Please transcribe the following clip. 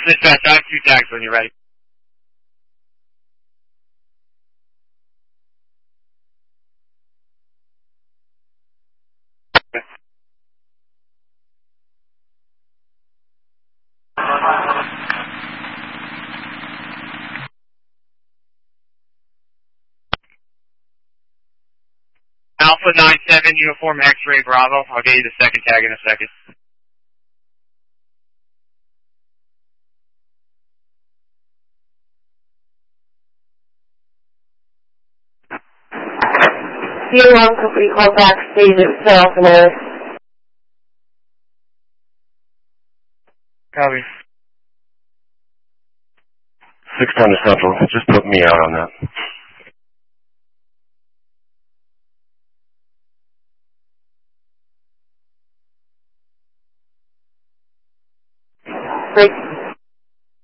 Dispatch, I have 2 tags when you're ready. Alpha 97, uniform X-ray Bravo. I'll get you the second tag in a second. C1, complete contact, stage itself, and Copy. 610 to Central. Just put me out on that. Break